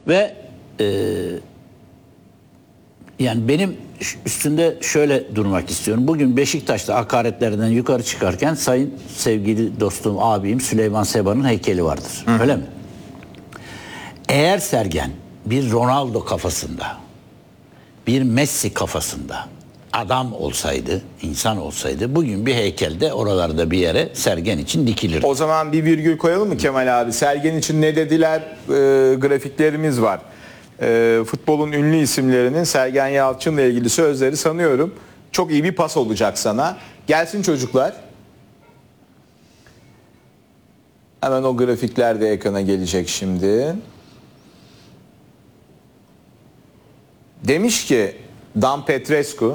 Ve yani benim üstünde şöyle durmak istiyorum. Bugün Beşiktaş'ta hakaretlerden yukarı çıkarken sayın sevgili dostum, abim Süleyman Seba'nın heykeli vardır. Öyle mi? Eğer Sergen bir Ronaldo kafasında, bir Messi kafasında adam olsaydı, insan olsaydı bugün bir heykelde oralarda bir yere Sergen için dikilirdi. O zaman bir virgül koyalım mı Kemal abi? Sergen için ne dediler? Grafiklerimiz var. Futbolun ünlü isimlerinin Sergen Yalçın'la ilgili sözleri sanıyorum çok iyi bir pas olacak sana. Gelsin çocuklar. Hemen o grafikler de ekrana gelecek şimdi. Demiş ki Daniel Petrescu,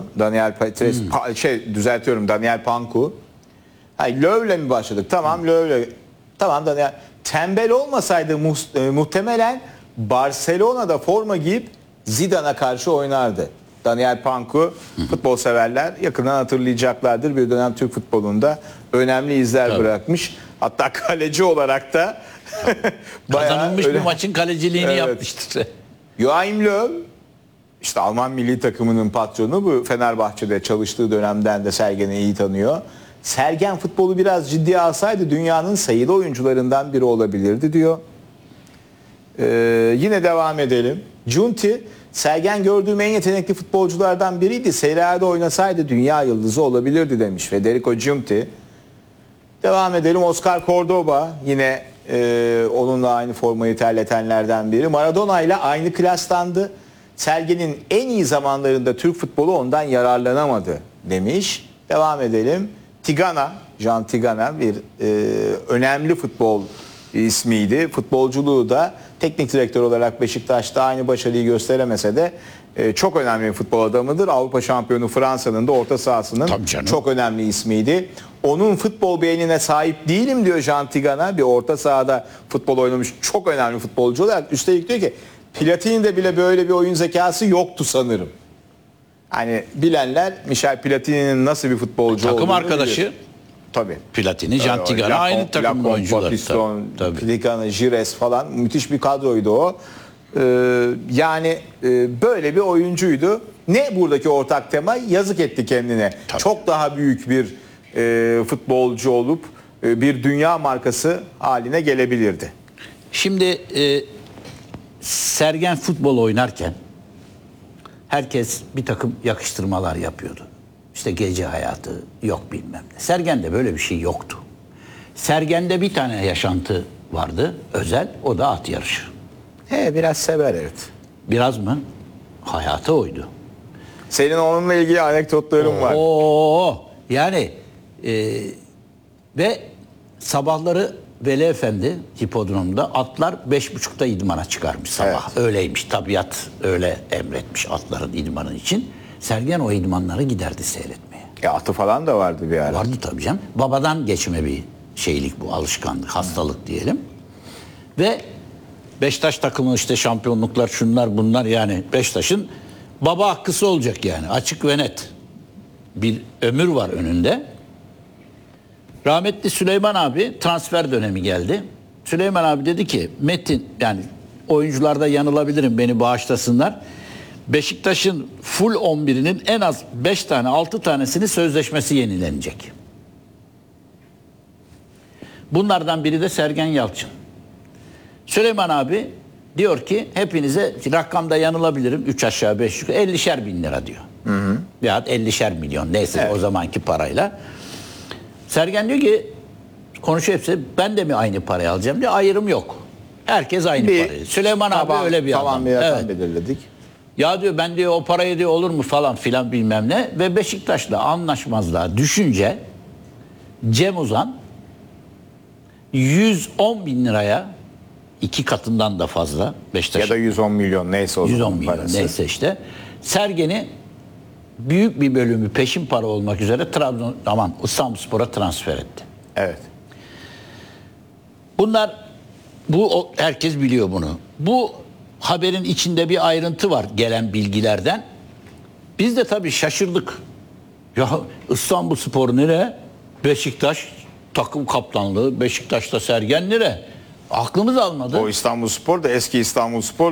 Daniel Panku. Hayır, Löw'le mi başladık? Tamam, Löw'le. Tamam Daniel. Tembel olmasaydı muhtemelen Barcelona'da forma giyip Zidane'a karşı oynardı. Daniel Panku, futbol severler yakından hatırlayacaklardır. Bir dönem Türk futbolunda önemli izler bırakmış. Hatta kaleci olarak da kazanılmış bir maçın kaleciliğini yapmıştır. Joachim Löw, İşte Alman milli takımının patronu, bu Fenerbahçe'de çalıştığı dönemden de Sergen'i iyi tanıyor. Sergen futbolu biraz ciddiye alsaydı dünyanın sayılı oyuncularından biri olabilirdi diyor. Yine devam edelim. Giunti, Sergen gördüğüm en yetenekli futbolculardan biriydi. Serie A'da oynasaydı dünya yıldızı olabilirdi demiş Federico Giunti. Devam edelim. Oscar Cordoba yine onunla aynı formayı terletenlerden biri. Maradona ile aynı klastandı. Sergen'in en iyi zamanlarında Türk futbolu ondan yararlanamadı demiş. Devam edelim. Tigana, Jean Tigana bir önemli futbol ismiydi. Futbolculuğu da teknik direktör olarak Beşiktaş'ta aynı başarıyı gösteremese de çok önemli bir futbol adamıdır. Avrupa şampiyonu Fransa'nın da orta sahasının çok önemli ismiydi. Onun futbol beynine sahip değilim diyor Jean Tigana. Bir orta sahada futbol oynamış çok önemli futbolcu olarak. Üstelik diyor ki Platini'de bile böyle bir oyun zekası yoktu sanırım. Hani bilenler Michel Platini'nin nasıl bir futbolcu olduğunu takım arkadaşı bilir. Tabii. Platini, Jean Tigana aynı takımın oyuncuları. Batiston, Tigana, Gires falan müthiş bir kadroydu o. Yani böyle bir oyuncuydu. Ne buradaki ortak tema? Yazık etti kendine. Tabii. Çok daha büyük bir futbolcu olup bir dünya markası haline gelebilirdi. Şimdi Sergen futbol oynarken herkes bir takım yakıştırmalar yapıyordu. İşte gece hayatı yok bilmem ne. Sergen'de böyle bir şey yoktu. Sergen'de bir tane yaşantı vardı özel, o da at yarışı. Biraz sever evet. Biraz mı? Hayatı oydu. Senin onunla ilgili anekdotların var. Yani ve sabahları Veli Efendi hipodromda atlar 5.30'da idmana çıkarmış sabah. Evet. Öyleymiş, tabiat öyle emretmiş atların idmanı için. Sergen o idmanlara giderdi seyretmeye. Atı falan da vardı bir ara. Vardı tabii canım. Babadan geçme bir şeylik bu, alışkanlık, hastalık diyelim. Ve Beşiktaş takımı işte şampiyonluklar şunlar bunlar, yani Beşiktaş'ın baba hakkısı olacak yani, açık ve net. Bir ömür var önünde. Rahmetli Süleyman abi transfer dönemi geldi. Süleyman abi dedi ki Metin, yani oyuncularda yanılabilirim, beni bağışlasınlar. Beşiktaş'ın full 11'inin en az 5 tane 6 tanesini sözleşmesi yenilenecek. Bunlardan biri de Sergen Yalçın. Süleyman abi diyor ki hepinize, rakamda yanılabilirim, 3 aşağı 5 yukarı 50'şer bin lira diyor. Veyahut 50'şer milyon neyse o zamanki parayla. Sergen diyor ki konuşuyor hepsi, ben de mi aynı parayı alacağım diyor, ayrım yok. Herkes aynı parayı. Süleyman abi öyle bir adam. Bir rakam belirledik. Ya diyor ben diyor o parayı diyor olur mu falan filan bilmem ne. Ve Beşiktaş'la anlaşmazlığa düşünce Cem Uzan 110 bin liraya, 2 katından da fazla Beşiktaş. Ya da 110 milyon neyse o 110 milyon parası. Neyse işte. Sergen'i büyük bir bölümü peşin para olmak üzere İstanbulspor'a transfer etti. Evet. Herkes biliyor bunu. Bu haberin içinde bir ayrıntı var gelen bilgilerden. Biz de tabii şaşırdık. Ya İstanbulspor nereye? Beşiktaş takım kaptanlığı, Beşiktaş'ta Sergen nereye? Aklımız almadı. O İstanbulspor da eski İstanbulspor